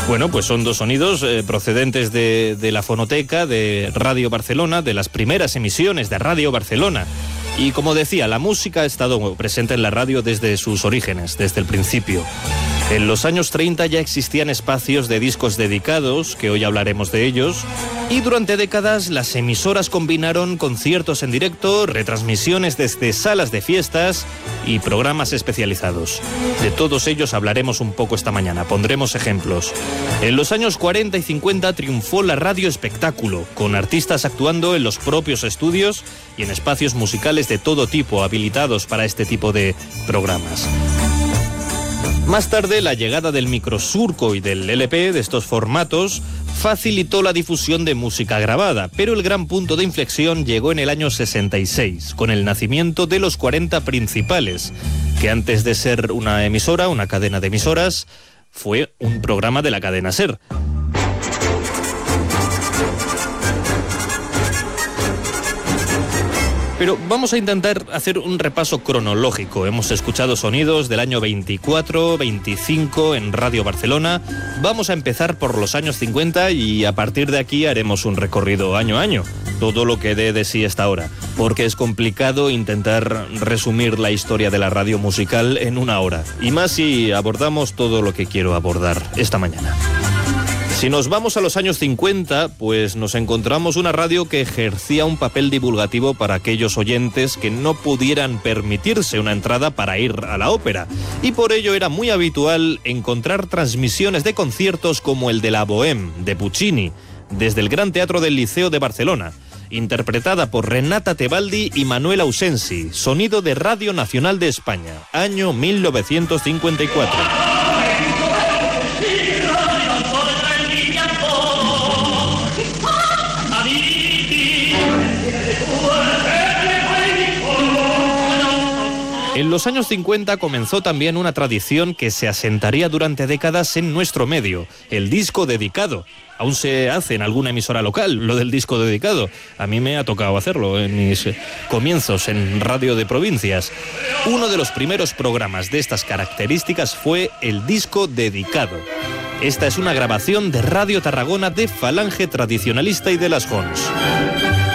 Bueno, pues son dos sonidos procedentes de la fonoteca de Radio Barcelona, de las primeras emisiones de Radio Barcelona. Y como decía, la música ha estado presente en la radio desde sus orígenes, desde el principio. En los años 30 ya existían espacios de discos dedicados, que hoy hablaremos de ellos, y durante décadas las emisoras combinaron conciertos en directo, retransmisiones desde salas de fiestas y programas especializados. De todos ellos hablaremos un poco esta mañana, pondremos ejemplos. En los años 40 y 50 triunfó la radio espectáculo, con artistas actuando en los propios estudios y en espacios musicales de todo tipo, habilitados para este tipo de programas. Más tarde, la llegada del microsurco y del LP, de estos formatos, facilitó la difusión de música grabada, pero el gran punto de inflexión llegó en el año 66, con el nacimiento de los 40 principales, que antes de ser una emisora, una cadena de emisoras, fue un programa de la cadena SER. Pero vamos a intentar hacer un repaso cronológico. Hemos escuchado sonidos del año 24, 25 en Radio Barcelona. Vamos a empezar por los años 50 y a partir de aquí haremos un recorrido año a año. Todo lo que dé de sí esta hora. Porque es complicado intentar resumir la historia de la radio musical en una hora. Y más si abordamos todo lo que quiero abordar esta mañana. Si nos vamos a los años 50, pues nos encontramos una radio que ejercía un papel divulgativo para aquellos oyentes que no pudieran permitirse una entrada para ir a la ópera. Y por ello era muy habitual encontrar transmisiones de conciertos como el de la Bohème, de Puccini, desde el Gran Teatro del Liceo de Barcelona, interpretada por Renata Tebaldi y Manuel Ausensi, sonido de Radio Nacional de España, año 1954. En los años 50 comenzó también una tradición que se asentaría durante décadas en nuestro medio, el disco dedicado. Aún se hace en alguna emisora local, lo del disco dedicado. A mí me ha tocado hacerlo en mis comienzos en radio de provincias. Uno de los primeros programas de estas características fue el disco dedicado. Esta es una grabación de Radio Tarragona de Falange Tradicionalista y de las Jons.